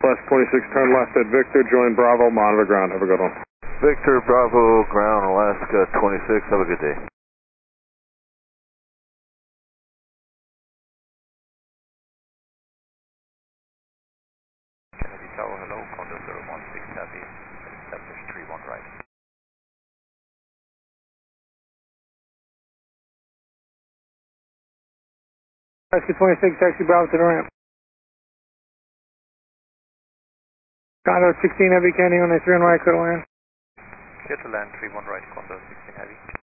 Plus 26, turn left at Victor, join Bravo, monitor ground. Have a good one. Victor, Bravo, ground, Alaska 26. Have a good day. Kennedy Tower, hello, Condor 016 Heavy, establish 31 right. Alaska 26, taxi Bravo to the ramp. Condor 16 Heavy, Candy on a 3 on right, clear to land. Clear to land, 31 right, Condor 16 Heavy.